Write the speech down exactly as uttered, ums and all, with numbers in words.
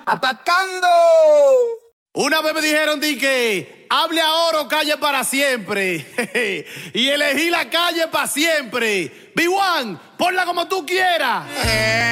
¡Atacando! Una vez me dijeron di que hable ahora o calle para siempre. Y elegí la calle para siempre. B uno, ponla como tú quieras.